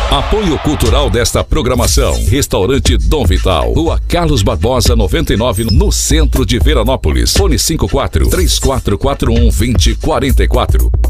Apoio cultural desta programação: Restaurante Dom Vital, Rua Carlos Barbosa 99, no centro de Veranópolis. Fone 54 3441 2044.